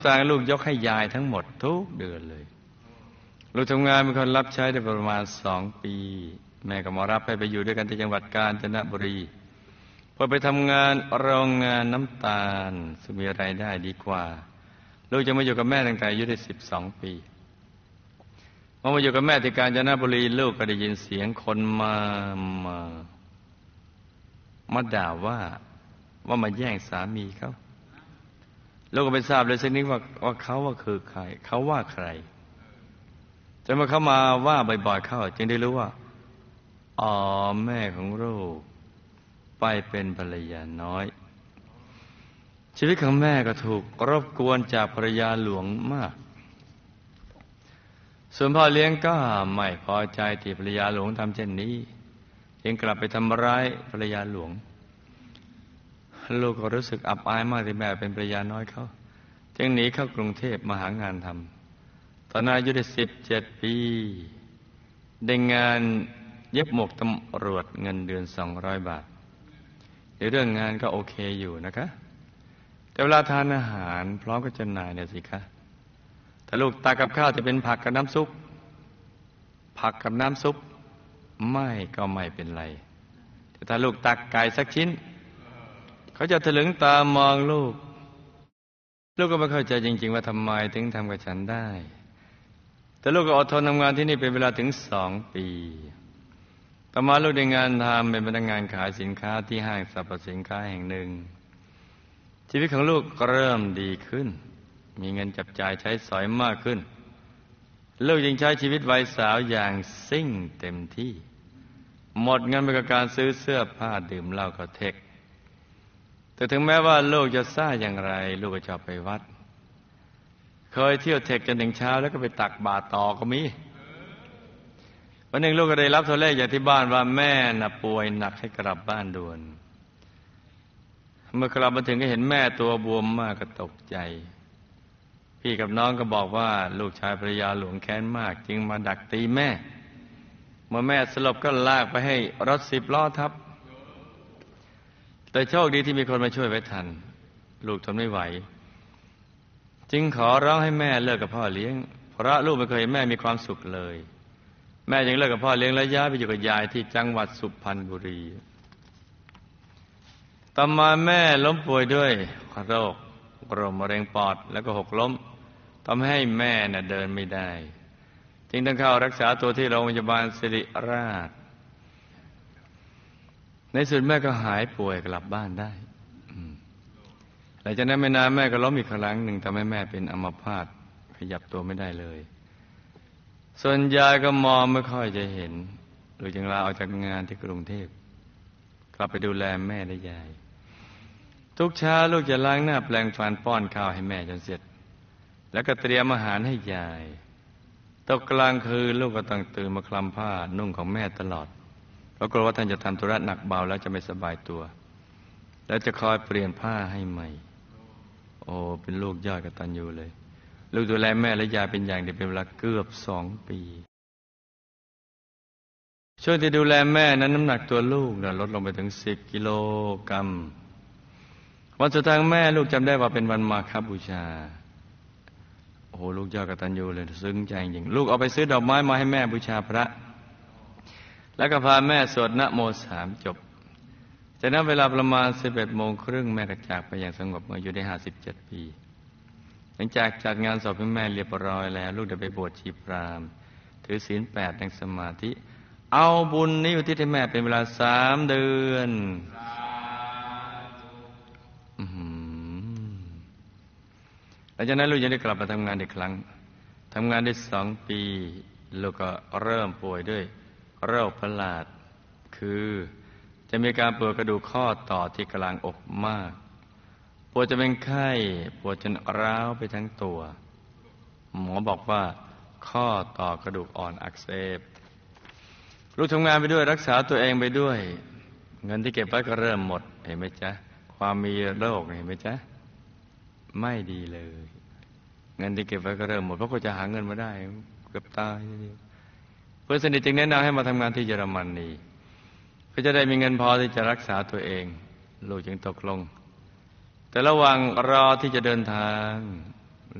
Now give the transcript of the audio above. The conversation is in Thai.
ต่างลูกยกให้ยายทั้งหมดทุกเดือนเลยลูกทำงานเป็นคนรับใช้ได้ประมาณ2 ปีแม่ก็มารับให้ไปอยู่ด้วยกันที่จังหวัดกาญจนบุรีพอไปทำงานโรงงานน้ำตาลซึ่งมีรายได้ดีกว่าลูกจะมาอยู่กับแม่ตั้งแต่อายุได้12 ปีพอมาอยู่กับแม่ที่กาญจนบุรีลูกก็ได้ยินเสียงคนมาด่าว่ามาแย่งสามีเขาลูกก็ไม่ทราบเลยสักนิดว่าเขาคือใครเขาว่าใครจนเมื่อเขามาว่าบ่อยๆเข้าจึงได้รู้ว่าอ๋อแม่ของลูกไปเป็นภรรยาน้อยชีวิตของแม่ก็ถูกรบกวนจากภรรยาหลวงมากส่วนพ่อเลี้ยงก็ไม่พอใจที่ภรรยาหลวงทำเช่นนี้จึงกลับไปทำร้ายภรรยาหลวงลูกก็รู้สึกอับอายมากที่แม่เป็นภรรยาน้อยเขาจึงหนีเข้ากรุงเทพมาหางานทำตอนอายุได้17 ปีได้งานเย็บหมวกตำรวจเงินเดือน200 บาทในเรื่องงานก็โอเคอยู่นะคะแต่เวลาทานอาหารพร้อมกับจำหน่ายเนี่ยสิคะถ้าลูกตักกับข้าวจะเป็นผักกับน้ำซุปผักกับน้ำซุปไม่ก็ไม่เป็นไรแต่ถ้าลูกตักไก่สักชิ้นเขาจะถลึงตามองลูกก็ไม่เข้าใจจริงๆว่าทำไมถึงทำกับฉันได้แต่ลูกก็อดทนทำงานที่นี่เป็นเวลาถึง2 ปีต่อมาลูกได้งานทำเป็นพนักงานขายสินค้าที่ห้างสรรพสินค้าแห่งหนึ่งชีวิตของลูกก็เริ่มดีขึ้นมีเงินจับจ่ายใช้สอยมากขึ้นลูกยังใช้ชีวิตวัยสาวอย่างซิ่งเต็มที่หมดเงินไปกับการซื้อเสื้อผ้าดื่มเหล้าก็เทคแต่ถึงแม้ว่าลูกจะซ่าอย่างไรลูกก็ชอบไปวัดเคยเที่ยวเทคจนถึงเช้าแล้วก็ไปตักบาตรต่อก็มีวันหนึ่งลูกก็ได้รับโทรเลขจากที่บ้านว่าแม่น่ะป่วยหนักให้กลับบ้านด่วนเมื่อกลับมาถึงก็เห็นแม่ตัวบวมมากก็ตกใจพี่กับน้องก็บอกว่าลูกชายภรรยาหลวงแค้นมากจึงมาดักตีแม่เมื่อแม่สลบก็ลากไปให้รถ10 ล้อทับแต่โชคดีที่มีคนมาช่วยไว้ทันลูกทนไม่ไหวจึงขอร้องให้แม่เลิกกับพ่อเลี้ยงเพราะลูกไม่เคยเห็นแม่มีความสุขเลยแม่จึงเลิกกับพ่อเลี้ยงและย้ายไปอยู่กับยายที่จังหวัดสุพรรณบุรีต่อมาแม่ล้มป่วยด้วยโรคมะเร็งปอดแล้วก็หกล้มทำให้แม่น่ะเดินไม่ได้จึงต้องเข้ารักษาตัวที่โรงพยาบาลศิริราชในสุดแม่ก็หายป่วยกลับบ้านได้หลังจากนั้นไม่นานแม่ก็ล้มอีกครั้งหนึ่งทำให้แม่เป็นอัมพาตขยับตัวไม่ได้เลยส่วนยายก็มองไม่ค่อยจะเห็นลูกจึงลาออกจากงานที่กรุงเทพกลับไปดูแลแม่และยายทุกเช้าลูกจะล้างหน้าแปรงฟันป้อนข้าวให้แม่จนเสร็จแล้วก็เตรียมอาหารให้ยายตกกลางคืนลูกก็ต้องตื่นมาคลำผ้านุ่งของแม่ตลอดเพราะกลัวว่าท่านจะทำธุระหนักเบาแล้วจะไม่สบายตัวแล้วจะคอยเปลี่ยนผ้าให้ใหม่โอ้เป็นลูกยอดกตัญญูเลยลูกดูแลแม่และยายเป็นอย่างดีเป็นเวลาเกือบ2 ปีช่วงที่ดูแลแม่นั้นน้ำหนักตัวลูกลดลงไปถึง10 กิโลกรัมวันสุดท้ายแม่ลูกจำได้ว่าเป็นวันมาฆบูชาโอ้โหลูกยอดกตัญญูเลยซึ้งใจจริงลูกเอาไปซื้อดอกไม้มาให้แม่บูชาพระแล้วก็พาแม่สวดนะโม3 จบจากนั้นเวลาประมาณ 11:30 แม่ก็จากไปอย่างสงบเมื่ออายุได้57 ปีหลังจากจัดงานศพให้แม่เรียบร้อยแล้วลูกได้ไปบวชชีพราหมณ์ถือศีล 8นั่งสมาธิเอาบุญนี้อุทิศให้แม่เป็นเวลา3 เดือนหลังจากนั้นลูกยังได้กลับมาทำงานอีกครั้งทำงานได้2 ปีลูกก็เริ่มป่วยด้วยโรคประหลาดคือจะมีการปวดกระดูกข้อต่อที่กลางอกมากปวดจะเป็นไข้ปวดจนร้าวไปทั้งตัวหมอบอกว่าข้อต่อกระดูกอ่อนอักเสบลูกทำงานไปด้วยรักษาตัวเองไปด้วยเงินที่เก็บไว้ก็เริ่มหมดเห็นไหมจ๊ะความมีโรคเห็นไหมจ๊ะไม่ดีเลยเงินที่เก็บไว้ก็เริ่มหมดเพราะก็จะหาเงินมาได้เกือบตายเพื่อนสนิทจึงแนะนำให้มาทำงานที่เยอรมนีเพื่อจะได้มีเงินพอที่จะรักษาตัวเองลูกจึงตกลงแต่ระหว่างรอที่จะเดินทาง